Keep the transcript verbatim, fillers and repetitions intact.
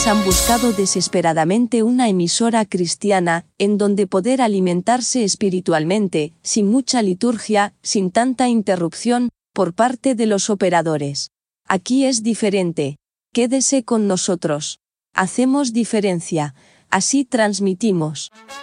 ustedes han buscado desesperadamente una emisora cristiana, en donde poder alimentarse espiritualmente, sin mucha liturgia, sin tanta interrupción, por parte de los operadores. Aquí es diferente. Quédese con nosotros. Hacemos diferencia. Así transmitimos.